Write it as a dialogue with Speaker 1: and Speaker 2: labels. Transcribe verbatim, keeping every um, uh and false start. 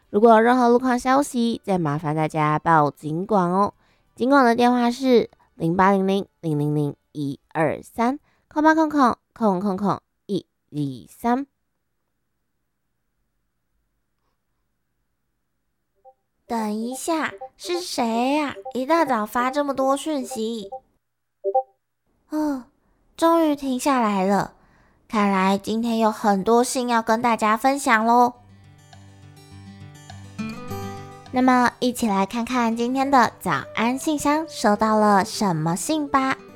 Speaker 1: 如果有任何路况消息，再麻烦大家报警管哦。警管的电话是零八零零零零零一二三空八空空空空空一二三。
Speaker 2: 等一下，是谁呀、啊？一大早发这么多讯息？哦，终于停下来了。看来今天有很多信要跟大家分享咯。那么，一起来看看今天的早安信箱收到了什么信吧。